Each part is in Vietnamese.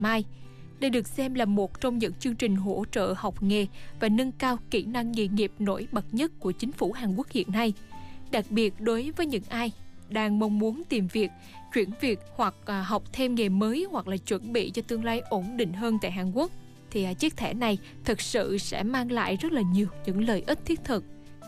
Mai. Đây được xem là một trong những chương trình hỗ trợ học nghề và nâng cao kỹ năng nghề nghiệp nổi bật nhất của chính phủ Hàn Quốc hiện nay. Đặc biệt đối với những ai đang mong muốn tìm việc, chuyển việc hoặc học thêm nghề mới hoặc là chuẩn bị cho tương lai ổn định hơn tại Hàn Quốc, thì chiếc thẻ này thực sự sẽ mang lại rất là nhiều những lợi ích thiết thực.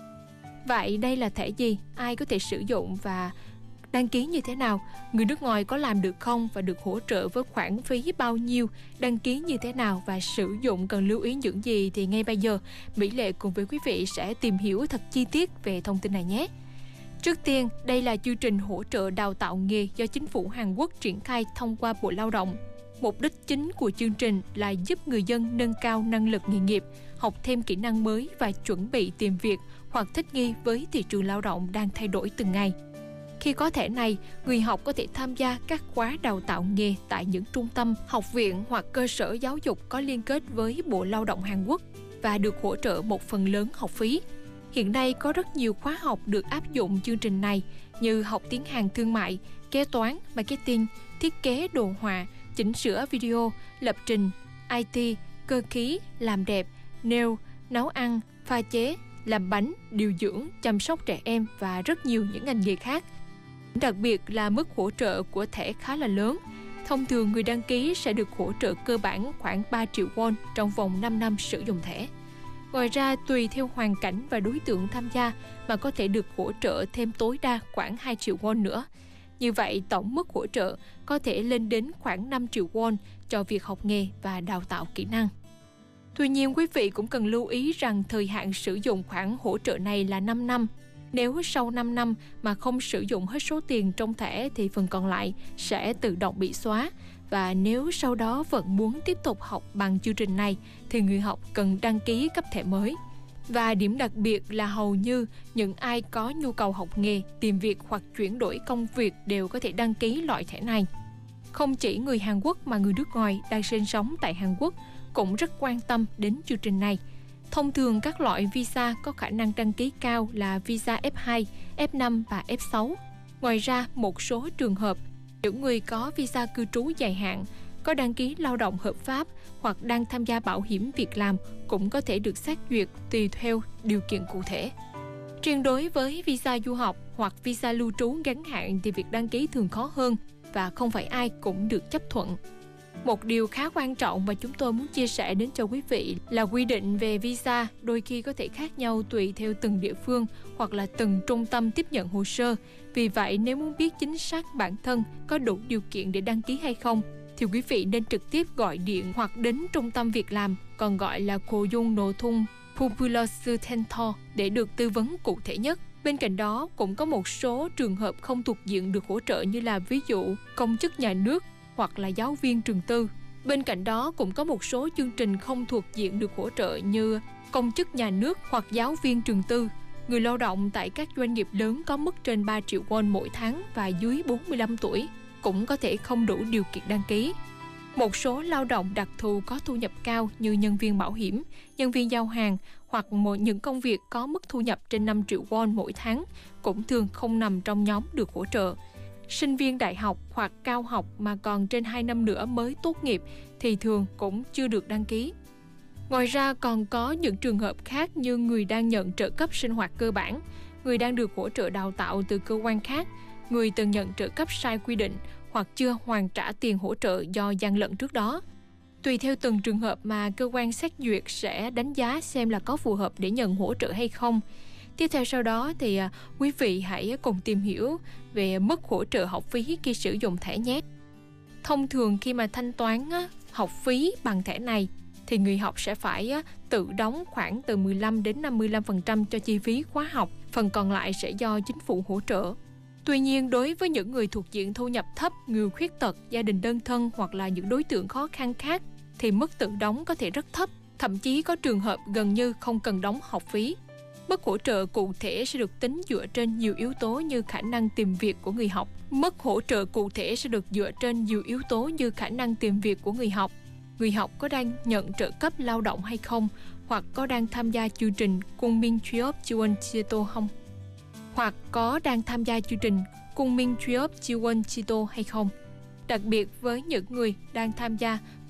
Vậy đây là thẻ gì? Ai có thể sử dụng và đăng ký như thế nào? Người nước ngoài có làm được không và được hỗ trợ với khoản phí bao nhiêu? Đăng ký như thế nào và sử dụng cần lưu ý những gì? Thì ngay bây giờ, Mỹ Lệ cùng với quý vị sẽ tìm hiểu thật chi tiết về thông tin này nhé. Trước tiên, đây là chương trình hỗ trợ đào tạo nghề do chính phủ Hàn Quốc triển khai thông qua Bộ Lao động. Mục đích chính của chương trình là giúp người dân nâng cao năng lực nghề nghiệp, học thêm kỹ năng mới và chuẩn bị tìm việc hoặc thích nghi với thị trường lao động đang thay đổi từng ngày. Khi có thẻ này, người học có thể tham gia các khóa đào tạo nghề tại những trung tâm, học viện hoặc cơ sở giáo dục có liên kết với Bộ Lao động Hàn Quốc và được hỗ trợ một phần lớn học phí. Hiện nay có rất nhiều khóa học được áp dụng chương trình này như học tiếng Hàn thương mại, kế toán, marketing, thiết kế đồ họa, chỉnh sửa video, lập trình, IT, cơ khí, làm đẹp, nail, nấu ăn, pha chế, làm bánh, điều dưỡng, chăm sóc trẻ em và rất nhiều những ngành nghề khác. Đặc biệt là mức hỗ trợ của thẻ khá là lớn. Thông thường người đăng ký sẽ được hỗ trợ cơ bản khoảng 3 triệu won trong vòng 5 năm sử dụng thẻ. Ngoài ra, tùy theo hoàn cảnh và đối tượng tham gia mà có thể được hỗ trợ thêm tối đa khoảng 2 triệu won nữa. Như vậy, tổng mức hỗ trợ có thể lên đến khoảng 5 triệu won cho việc học nghề và đào tạo kỹ năng. Tuy nhiên, quý vị cũng cần lưu ý rằng thời hạn sử dụng khoản hỗ trợ này là 5 năm. Nếu sau 5 năm mà không sử dụng hết số tiền trong thẻ thì phần còn lại sẽ tự động bị xóa. Và nếu sau đó vẫn muốn tiếp tục học bằng chương trình này thì người học cần đăng ký cấp thẻ mới. Và điểm đặc biệt là hầu như những ai có nhu cầu học nghề, tìm việc hoặc chuyển đổi công việc đều có thể đăng ký loại thẻ này. Không chỉ người Hàn Quốc mà người nước ngoài đang sinh sống tại Hàn Quốc cũng rất quan tâm đến chương trình này. Thông thường các loại visa có khả năng đăng ký cao là visa F2, F5 và F6. Ngoài ra, một số trường hợp, những người có visa cư trú dài hạn, có đăng ký lao động hợp pháp hoặc đang tham gia bảo hiểm việc làm cũng có thể được xét duyệt tùy theo điều kiện cụ thể. Riêng đối với visa du học hoặc visa lưu trú ngắn hạn thì việc đăng ký thường khó hơn và không phải ai cũng được chấp thuận. Một điều khá quan trọng và chúng tôi muốn chia sẻ đến cho quý vị là quy định về visa đôi khi có thể khác nhau tùy theo từng địa phương hoặc là từng trung tâm tiếp nhận hồ sơ. Vì vậy, nếu muốn biết chính xác bản thân có đủ điều kiện để đăng ký hay không, thì quý vị nên trực tiếp gọi điện hoặc đến trung tâm việc làm, còn gọi là Koyung No Thung Populosu Center để được tư vấn cụ thể nhất. Bên cạnh đó, cũng có một số trường hợp không thuộc diện được hỗ trợ như là ví dụ công chức nhà nước hoặc là giáo viên trường tư. Bên cạnh đó cũng có một số chương trình không thuộc diện được hỗ trợ như công chức nhà nước hoặc giáo viên trường tư. Người lao động tại các doanh nghiệp lớn có mức trên 3 triệu won mỗi tháng và dưới 45 tuổi cũng có thể không đủ điều kiện đăng ký. Một số lao động đặc thù có thu nhập cao như nhân viên bảo hiểm, nhân viên giao hàng hoặc những công việc có mức thu nhập trên 5 triệu won mỗi tháng cũng thường không nằm trong nhóm được hỗ trợ. Sinh viên đại học hoặc cao học mà còn trên 2 năm nữa mới tốt nghiệp thì thường cũng chưa được đăng ký. Ngoài ra còn có những trường hợp khác như người đang nhận trợ cấp sinh hoạt cơ bản, người đang được hỗ trợ đào tạo từ cơ quan khác, người từng nhận trợ cấp sai quy định hoặc chưa hoàn trả tiền hỗ trợ do gian lận trước đó. Tùy theo từng trường hợp mà cơ quan xét duyệt sẽ đánh giá xem là có phù hợp để nhận hỗ trợ hay không. Tiếp theo sau đó thì quý vị hãy cùng tìm hiểu về mức hỗ trợ học phí khi sử dụng thẻ nhé. Thông thường khi mà thanh toán học phí bằng thẻ này thì người học sẽ phải tự đóng khoảng từ 15 đến 55% cho chi phí khóa học, phần còn lại sẽ do chính phủ hỗ trợ. Tuy nhiên, đối với những người thuộc diện thu nhập thấp, người khuyết tật, gia đình đơn thân hoặc là những đối tượng khó khăn khác thì mức tự đóng có thể rất thấp, thậm chí có trường hợp gần như không cần đóng học phí. Mức hỗ trợ cụ thể sẽ được tính dựa trên nhiều yếu tố như khả năng tìm việc của người học. Mức hỗ trợ cụ thể sẽ được dựa trên nhiều yếu tố như khả năng tìm việc của người học có đang nhận trợ cấp lao động hay không, hoặc có đang tham gia chương trình Cung Minh Chuyop Chiwon Chito không, hoặc có đang tham gia chương trình Cung Minh Chuyop Chiwon Chito hay không. Đặc biệt với những người đang tham gia